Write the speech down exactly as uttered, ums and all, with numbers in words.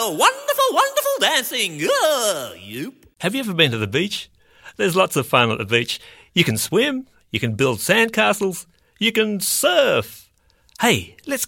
Oh, wonderful, wonderful dancing. Oh, yoop. Have you ever been to the beach? There's lots of fun at the beach. You can swim, you can build sandcastles, you can surf. Hey, let's